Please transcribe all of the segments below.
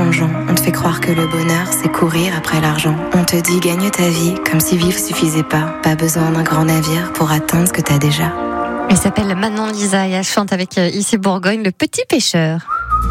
plongeon. On te fait croire que le bonheur, c'est courir après l'argent. On te dit gagne ta vie, comme si vivre suffisait pas. Pas besoin d'un grand navire pour atteindre ce que t'as déjà. Elle s'appelle Manon Lisa et elle chante avec Ici Bourgogne, le petit pêcheur.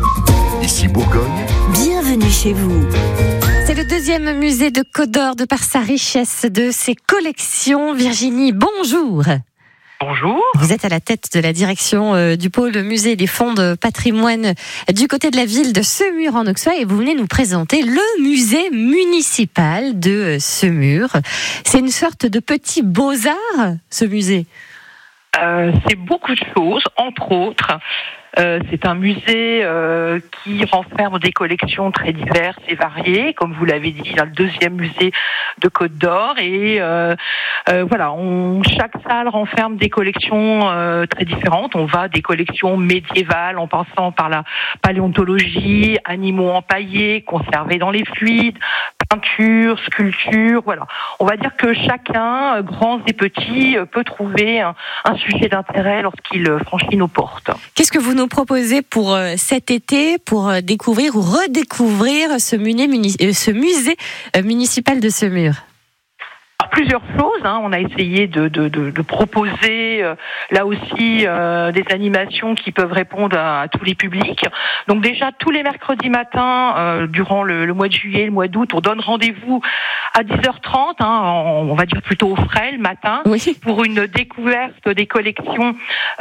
Ici Bourgogne. Bienvenue chez vous. C'est le deuxième musée de Côte d'Or de par sa richesse de ses collections. Virginie, bonjour. Bonjour. Vous êtes à la tête de la direction du pôle musée des fonds de patrimoine du côté de la ville de Semur en Auxois et vous venez nous présenter le musée municipal de Semur. C'est une sorte de petit beaux-arts, ce musée. C'est beaucoup de choses, entre autres. C'est un musée qui renferme des collections très diverses et variées, comme vous l'avez dit, dans le deuxième musée de Côte d'Or. Et voilà, chaque salle renferme des collections très différentes. On va des collections médiévales, en passant par la paléontologie, animaux empaillés, conservés dans les fluides, peinture, sculpture, voilà. On va dire que chacun, grands et petits, peut trouver un sujet d'intérêt lorsqu'il franchit nos portes. Qu'est-ce que vous nous proposez pour cet été, pour découvrir ou redécouvrir ce musée municipal de Semur ? Plusieurs choses. On a essayé de proposer là aussi des animations qui peuvent répondre à tous les publics. Donc déjà tous les mercredis matins durant le mois de juillet, le mois d'août, on donne rendez-vous à 10h30. On va dire plutôt au frais le matin, oui, pour une découverte des collections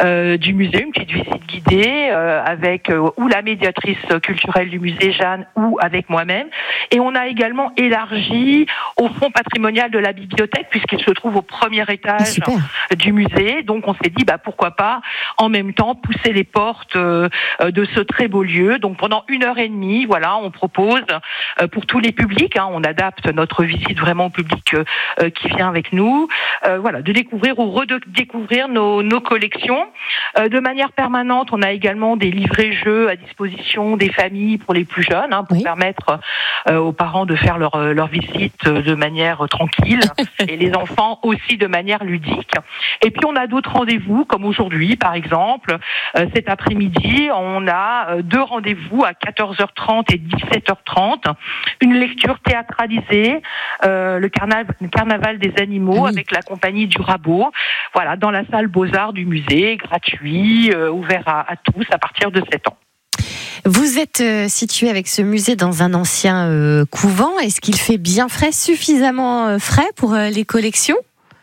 du musée, une petite visite guidée avec ou la médiatrice culturelle du musée Jeanne ou avec moi-même. Et on a également élargi au fonds patrimonial de la bibliothèque, puisqu'il se trouve au premier étage du musée. Donc on s'est dit pourquoi pas en même temps pousser les portes de ce très beau lieu. Donc pendant 1h30, voilà, on propose pour tous les publics, on adapte notre visite vraiment au public qui vient avec nous, voilà, de découvrir ou redécouvrir nos collections. De manière permanente, on a également des livrets-jeux à disposition des familles pour les plus jeunes, pour permettre aux parents de faire leur visite de manière tranquille et les enfants aussi de manière ludique. Et puis on a d'autres rendez-vous, comme aujourd'hui par exemple. Cet après-midi, on a 2 rendez-vous à 14h30 et 17h30. Une lecture théâtralisée, le carnaval des animaux avec la compagnie du Rabot. Voilà, dans la salle Beaux-Arts du musée, gratuit, ouvert à tous à partir de 7 ans. Vous êtes situé avec ce musée dans un ancien couvent. Est-ce qu'il fait bien frais, suffisamment frais pour les collections ?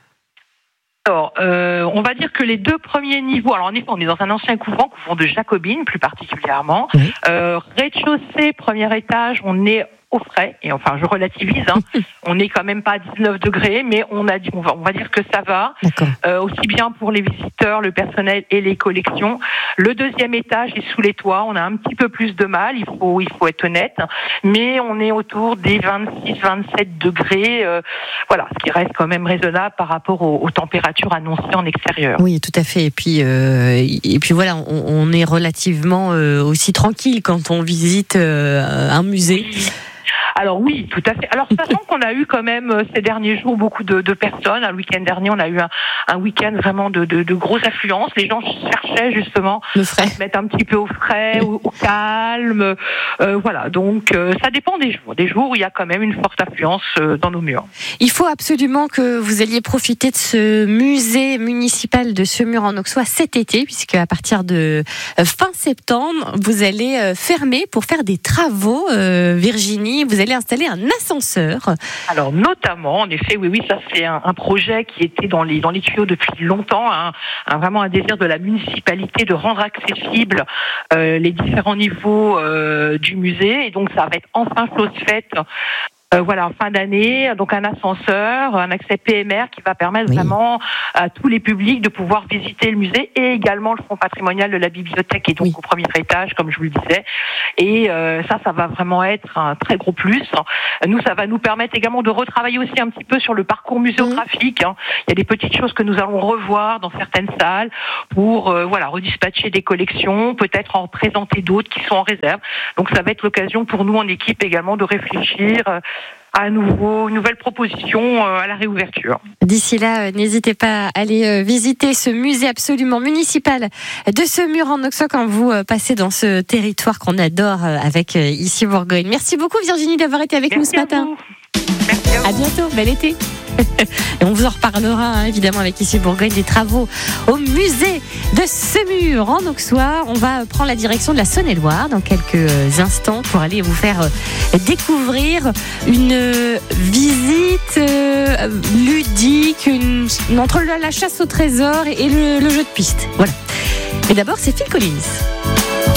Alors, on va dire que les 2 premiers niveaux, alors en effet, on est dans un ancien couvent de Jacobine plus particulièrement. Oui. Rez-de-chaussée, premier étage, on est au frais, et enfin je relativise, on n'est quand même pas à 19 degrés, mais on va dire que ça va, aussi bien pour les visiteurs, le personnel et les collections. Le 2e étage est sous les toits, on a un petit peu plus de mal, il faut être honnête, mais on est autour des 26-27 degrés, voilà, ce qui reste quand même raisonnable par rapport aux températures annoncées en extérieur. Oui, tout à fait, et puis voilà, on est relativement aussi tranquille quand on visite un musée. Alors oui, tout à fait. Alors sachant qu'on a eu quand même ces derniers jours beaucoup de personnes. Le week-end dernier, on a eu un week-end vraiment de grosse affluence. Les gens cherchaient justement à se mettre un petit peu au frais, au calme. Voilà, donc ça dépend des jours. Des jours où il y a quand même une forte affluence dans nos murs. Il faut absolument que vous alliez profiter de ce musée municipal de Semur en Auxois cet été, puisque à partir de fin septembre, vous allez fermer pour faire des travaux. Virginie, vous allez installer un ascenseur. Alors notamment, en effet, oui, ça c'est un projet qui était dans les tuyaux depuis longtemps, vraiment un désir de la municipalité de rendre accessibles les différents niveaux du musée, et donc ça va être enfin chose faite. Voilà, en fin d'année, donc un ascenseur, un accès PMR qui va permettre vraiment à tous les publics de pouvoir visiter le musée, et également le fonds patrimonial de la bibliothèque est donc au premier étage, comme je vous le disais. Et ça va vraiment être un très gros plus. Nous, ça va nous permettre également de retravailler aussi un petit peu sur le parcours muséographique. Il y a des petites choses que nous allons revoir dans certaines salles pour redispatcher des collections, peut-être en présenter d'autres qui sont en réserve. Donc ça va être l'occasion pour nous en équipe également de réfléchir à nouveau une nouvelle proposition à la réouverture. D'ici là, n'hésitez pas à aller visiter ce musée absolument municipal de Semur en Auxois quand vous passez dans ce territoire qu'on adore avec Ici Bourgogne. Merci beaucoup Virginie d'avoir été avec nous ce matin. Merci à vous. À bientôt, bel été. Et on vous en reparlera évidemment avec Ici Bourgogne des travaux au musée de Semur en Auxois. On va prendre la direction de la Saône-et-Loire dans quelques instants pour aller vous faire découvrir une visite ludique entre la chasse au trésor et le jeu de piste. Voilà. Mais d'abord, c'est Phil Collins.